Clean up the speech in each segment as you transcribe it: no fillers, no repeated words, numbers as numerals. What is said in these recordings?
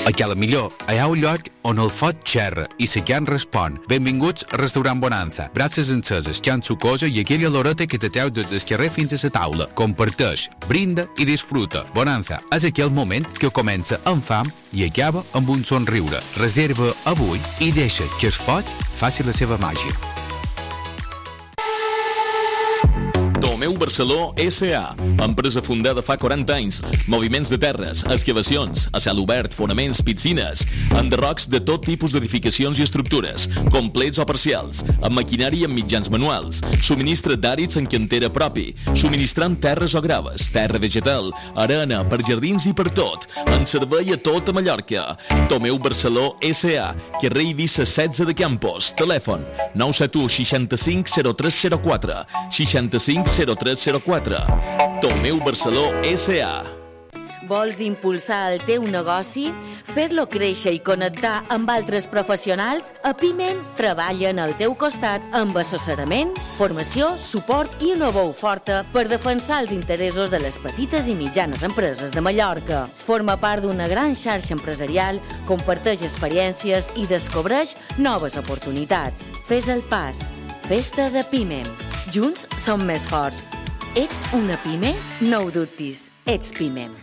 A Cala Millor hi ha un lloc on el foc xerra i la carn respon. Benvinguts al restaurant Bonanza. Brasses enceses, carn sucosa i aquella loreta que t'ateu des del carrer fins a la taula. Comparteix, brinda i disfruta. Bonanza és aquell moment que comença amb fam i acaba amb un somriure. Reserva avui i deixa que el foc faci la seva màgia. Tomeu Barceló S.A., empresa fundada fa 40 anys. Moviments de terres, excavacions, a cel obert, fonaments, piscines, enderrocs de tot tipus d'edificacions i estructures, complets o parcials, amb maquinari i amb mitjans manuals, subministra d'àrids en cantera propi, subministrant terres o graves, terra vegetal, arena, per jardins i per tot, en servei a tota Mallorca. Tomeu Barceló S.A., carrer Eivissa 16 de Campos, telèfon 971 65 0304, 65 0304. Tomeu Barceló S.A. Vols impulsar el teu negoci? Fer-lo créixer i connectar amb altres professionals? A Pimem treballen al teu costat amb assessorament, formació, suport i una veu forta per defensar els interessos de les petites i mitjanes empreses de Mallorca. Forma part d'una gran xarxa empresarial, comparteix experiències i descobreix noves oportunitats. Fes el pas. Festa de Pimem. Junts som més forts. Ets una pime? No ho dubtis. Ets Pimem.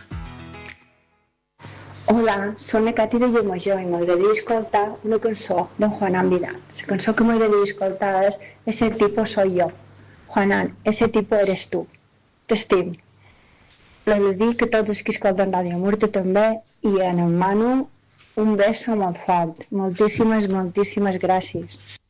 Hola, soc la Cati de Llucmajor i m'agradaria escoltar una cançó d'en Juanán Vidal. La cançó que m'agradaria escoltar és Ese tipo soy yo. Juanán, ese tipo eres tu. T'estim. L'he de dir que tots els que escolten Ràdio Murta també i en Manu un beso molt fort. Moltíssimes gràcies.